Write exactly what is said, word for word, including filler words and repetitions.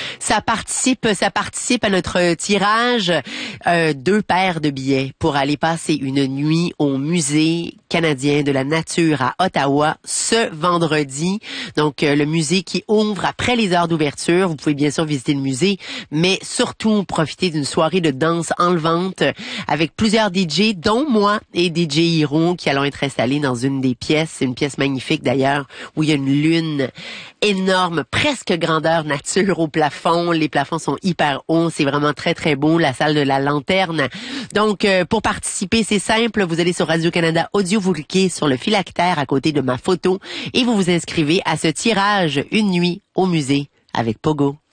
Ça participe, ça participe à notre tirage, euh, deux paires de billets pour aller passer une nuit au Musée canadien de la nature à Ottawa ce vendredi. Donc, euh, le musée qui ouvre après les heures d'ouverture. Vous pouvez bien sûr visiter le musée, mais surtout profiter d'une soirée de danse enlevante avec plusieurs D J, dont moi et D J Hiro, qui allons être installés dans une des pièces, une pièce magnifique d'ailleurs, où il y a une lune énorme, presque grandeur nature au plafond. Les plafonds sont hyper hauts, c'est vraiment très très beau, la salle de la lanterne. Donc, euh, pour participer, c'est simple, vous allez sur Radio-Canada Audio, vous cliquez sur le phylactère à côté de ma photo et vous vous inscrivez à ce tirage Une nuit au musée avec Pogo.